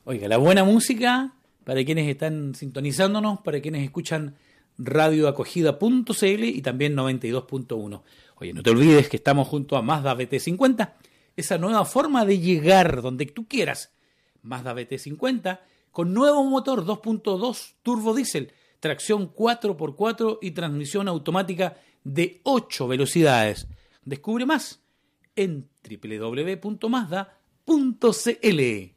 Oiga, la buena música para quienes están sintonizándonos, para quienes escuchan radioacogida.cl y también 92.1. Oye, no te olvides que estamos junto a Mazda BT50, esa nueva forma de llegar donde tú quieras. Mazda BT50 con nuevo motor 2.2 turbo diésel, tracción 4x4 y transmisión automática de 8 velocidades. Descubre más en www.mazda.cl.